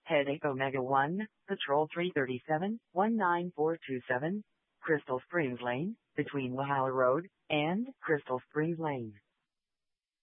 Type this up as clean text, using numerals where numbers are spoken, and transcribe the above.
Headache Omega 1, Patrol 337, 19427, Crystal Springs Lane, between Walhalla Road and Crystal Springs Lane.